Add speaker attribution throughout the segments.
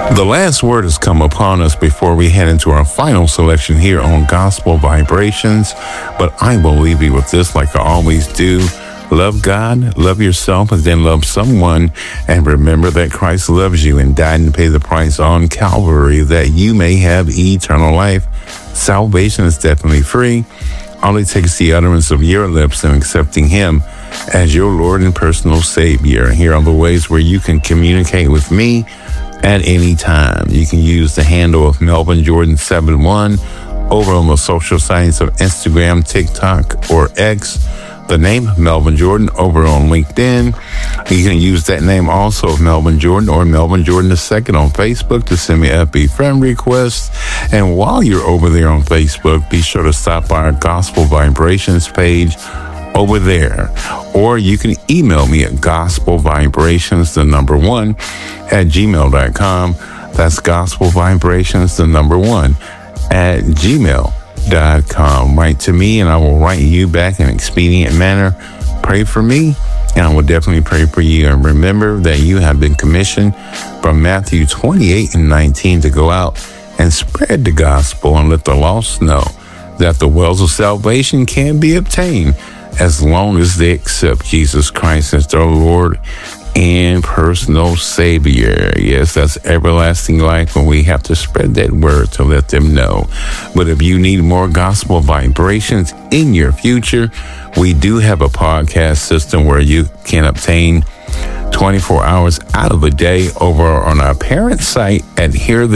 Speaker 1: The last word has come upon us before we head into our final selection here on Gospel Vibrations. But I will leave you with this like I always do. Love God, love yourself, and then love someone. And remember that Christ loves you and died and paid the price on Calvary that you may have eternal life. Salvation is definitely free. All it takes is the utterance of your lips and accepting Him as your Lord and personal Savior. Here are the ways where you can communicate with me at any time. You can use the handle of Melvin Jordan 71 over on the social sites of Instagram, TikTok, or X. The name Melvin Jordan over on LinkedIn. You can use that name also of Melvin Jordan or Melvin Jordan II on Facebook to send me FB friend requests. And while you're over there on Facebook, be sure to stop by our Gospel Vibrations page over there. Or you can email me at gospelvibrations1 at gmail.com. That's gospelvibrations1 at gmail.com. Write to me and I will write you back in an expedient manner. Pray for me and I will definitely pray for you. And remember that you have been commissioned from Matthew 28:19 to go out and spread the gospel and let the lost know that the wells of salvation can be obtained as long as they accept Jesus Christ as their Lord and personal Savior. Yes, that's everlasting life, and we have to spread that word to let them know. But if you need more gospel vibrations in your future, we do have a podcast system where you can obtain 24 hours out of the day over on our parent site at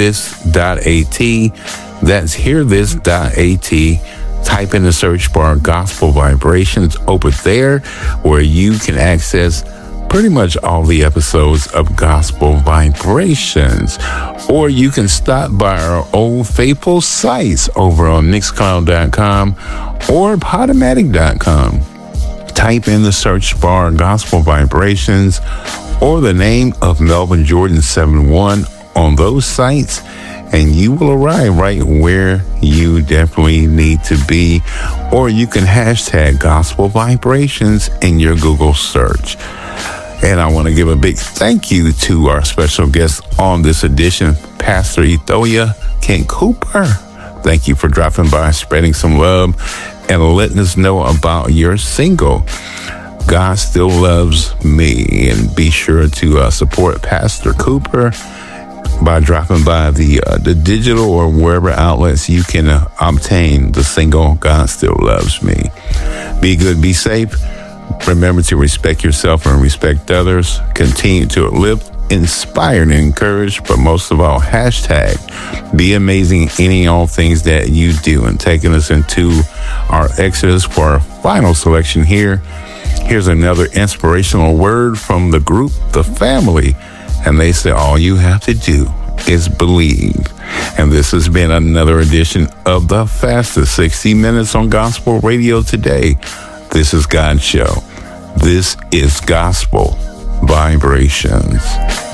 Speaker 1: hearthis.at. That's hearthis.at. Type in the search bar Gospel Vibrations over there where you can access pretty much all the episodes of Gospel Vibrations. Or you can stop by our old faithful sites over on Mixcloud.com or Podomatic.com. Type in the search bar Gospel Vibrations or the name of Melvin Jordan 71 on those sites, and you will arrive right where you definitely need to be. Or you can hashtag Gospel Vibrations in your Google search. And I want to give a big thank you to our special guest on this edition, Pastor Etholia Kent Cooper. Thank you for dropping by, spreading some love, and letting us know about your single, God Still Loves Me. And be sure to support Pastor Cooper by dropping by the digital or wherever outlets you can obtain the single God Still Loves Me. Be good, be safe. Remember to respect yourself and respect others. Continue to uplift, inspire, and encourage, but most of all, hashtag be amazing in any and all things that you do. And taking us into our exodus for our final selection here. Here's another inspirational word from the group, The Family. And they say, all you have to do is believe. And this has been another edition of the fastest 60 minutes on gospel radio today. This is God's show. This is Gospel Vibrations.